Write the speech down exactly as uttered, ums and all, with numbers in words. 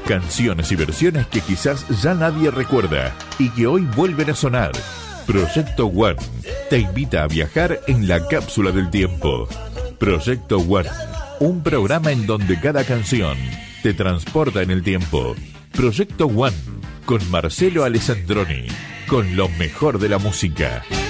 canciones y versiones que quizás ya nadie recuerda y que hoy vuelven a sonar. Proyecto One te invita a viajar en la cápsula del tiempo. Proyecto One, un programa en donde cada canción te transporta en el tiempo. Proyecto One, con Marcelo Alessandroni, con lo mejor de la música.